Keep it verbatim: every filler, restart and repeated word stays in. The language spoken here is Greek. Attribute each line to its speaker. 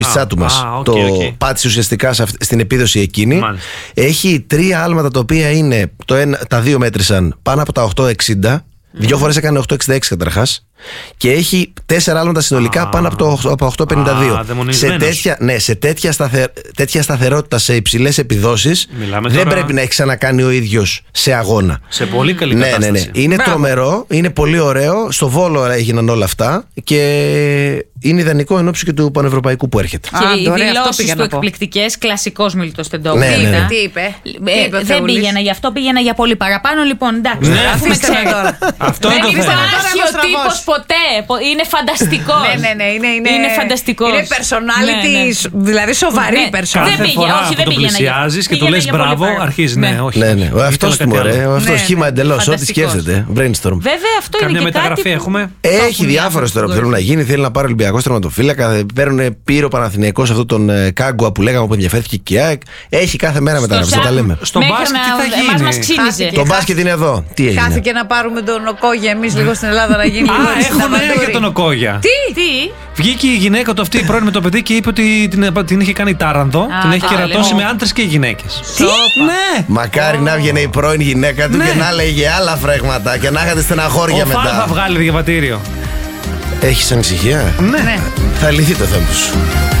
Speaker 1: Τσάτου μας.
Speaker 2: Α, okay,
Speaker 1: το
Speaker 2: okay.
Speaker 1: πάτησε ουσιαστικά στην επίδοση εκείνη.
Speaker 2: Μάλιστα.
Speaker 1: Έχει τρία άλματα τα οποία είναι, το ένα, τα δύο μέτρησαν πάνω από τα οκτώ εξήντα. Mm. Δύο φορές έκανε οκτώ εξήντα έξι καταρχάς. Και έχει τέσσερα άλματα συνολικά ah. πάνω από το οκτώ πενήντα δύο.
Speaker 2: Ah,
Speaker 1: σε τέτοια, ναι, σε τέτοια, σταθε, τέτοια σταθερότητα, σε υψηλές επιδόσεις, δεν τώρα... πρέπει να έχει ξανακάνει ο ίδιος σε αγώνα.
Speaker 2: Σε πολύ καλή
Speaker 1: ναι,
Speaker 2: κατάσταση.
Speaker 1: Ναι, ναι. Είναι Μπράβο. τρομερό, είναι πολύ ωραίο. Στο Βόλο έγιναν όλα αυτά και είναι ιδανικό εν ώψη και του πανευρωπαϊκού που έρχεται.
Speaker 3: Και ah, οι δηλώσεις του εκπληκτικές, κλασικός Μίλτος Τεντόπουλου.
Speaker 1: Ναι, ναι, ναι.
Speaker 3: Τι είπε, ε, είπε δεν πήγαινα γι' αυτό, πήγαινα για πολύ παραπάνω. Λοιπόν, εντάξει,
Speaker 2: ναι,
Speaker 3: αφού τώρα.
Speaker 2: Αυτό είναι το θέμα.
Speaker 3: Δεν υπάρχει ο τύπος ποτέ. Είναι φανταστικός.
Speaker 4: Ναι, ναι, ναι. Είναι, είναι,
Speaker 3: είναι φανταστικός.
Speaker 4: Είναι personality, ναι, ναι. δηλαδή σοβαρή
Speaker 3: ναι.
Speaker 4: personality.
Speaker 2: Κάθε
Speaker 3: δεν
Speaker 2: φορά
Speaker 3: όχι,
Speaker 2: που το πλησιάζεις και του λες μπράβο, αρχίζει. Ναι, όχι.
Speaker 1: Ναι, ναι. Αυτός του μωρέ. Αυτό σχήμα εντελώς. Ό,τι σκέφτεται. Brainstorm.
Speaker 3: Βέβαια, αυτό είναι και
Speaker 2: μεταγραφή έχουμε.
Speaker 1: Έχει διάφορες τώρα που θέλουν να γίνει. Θέλει να πάρει Ολυμπιακός τερματοφύλακα. Παίρνουν πύρο Παναθηναϊκός αυτό τον Κάγκουα που λέγαμε που ενδιαφέρθηκε και η ΑΕΚ. Έχει κάθε μέρα μεταγραφές. Τα λέμε.
Speaker 2: Στο μπάσκετ τι θα γίνει.
Speaker 1: Το μπάσκετ είναι εδώ. Τι έγινε.
Speaker 4: Χάθηκε να πάρουμε τον Οκόγια εμείς λίγο στην Ελλάδα να γίνει.
Speaker 2: Α, έχω νέα για τον Οκόγια.
Speaker 4: Τι,
Speaker 3: τι.
Speaker 2: Βγήκε η γυναίκα του αυτή η πρώην με το παιδί και είπε ότι την, την είχε κάνει τάρανδο. Α, την έχει κερατώσει με άντρες και γυναίκες.
Speaker 4: Τι?
Speaker 2: Ναι.
Speaker 1: Μακάρι να βγαίνει η πρώην γυναίκα του ναι. και να λέγε άλλα φράγματα και να είχατε στεναχώρια
Speaker 2: ο
Speaker 1: μετά.
Speaker 2: Φαν θα βγάλει διαβατήριο.
Speaker 1: Έχεις ανησυχία?
Speaker 2: Ναι.
Speaker 1: Θα λυθεί το θέμα σου.